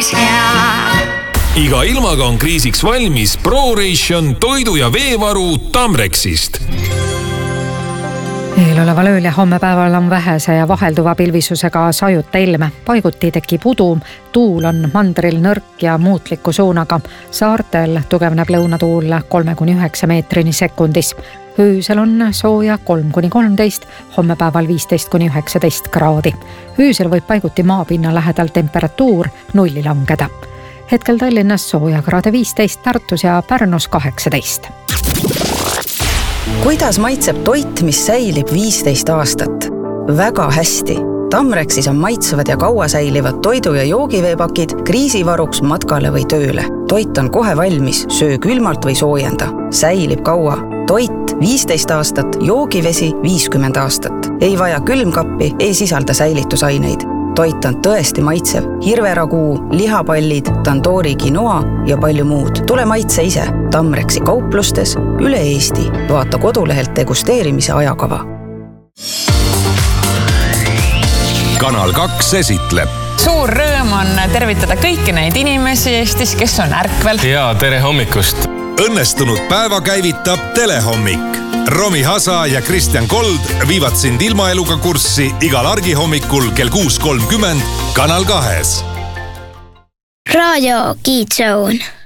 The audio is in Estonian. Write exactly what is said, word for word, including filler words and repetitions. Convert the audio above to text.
päris hea. Iga ilmaga on kriisiks valmis ProRation toidu- ja veevaru Tamrexist. Eeloleval ööl ja homme päeval on vähese ja vahelduva pilvisusega sajuta ilme. Paiguti tekib udu, tuul on mandril nõrk ja muutliku suunaga. Saartel tugevneb lõunatuul kolme kuni üheksa meetrini sekundis. Öösel on sooja kolm kuni kolmteist, homme päeval viisteist kuni üheksateist kraadi. Öösel võib paiguti maapinna lähedal temperatuur nulli langeda. Hetkel Tallinnas sooja kraade viisteist, Tartus ja Pärnus kaheksateist. Kuidas maitseb toit, mis säilib viisteist aastat? Väga hästi. Tamrexis on maitsevad ja kaua säilivad toidu- ja joogiveepakid kriisivaruks matkale või tööle. Toit on kohe valmis, söö külmalt või soojenda. Säilib kaua. Toit viisteist aastat, joogivesi viiskümmend aastat. Ei vaja külmkappi, ei sisalda säilitusaineid. Toit on tõesti maitsev. Hirveraguu, lihapallid, tandoori quinoa ja palju muud. Tule maitse ise. Tamrexi kauplustes üle Eesti. Vaata kodulehelt degusteerimise ajakava. Kanal kaks esitleb. Suur rõõm on tervitada kõiki neid inimesi Eestis, kes on ärkvel. Ja tere hommikust. Õnnestunud päeva käivitab Telehommik. Romi Hasa ja Kristjan Kold viivad sind ilmaeluga kurssi igal argihommikul kell kuus kolmkümmend Kanal kahes. Raadio Kids Zone.